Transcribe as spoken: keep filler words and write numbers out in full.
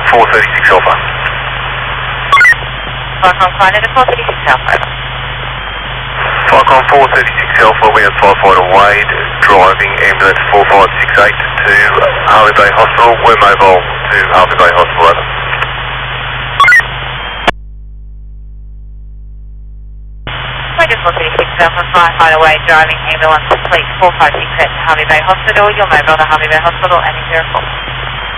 four thirty-six Alpha. Falcon flight letter four thirty-six Alpha, over. Falcon four thirty-six Alpha, we have firefighter Wade driving ambulance four five six eight to Harley Bay Hospital. We're mobile to Harley Bay Hospital, over. four thirty-six Alpha, firefighter Wade driving ambulance fleet four five six eight to Harley Bay Hospital. You're mobile to Harley Bay Hospital, and zero four.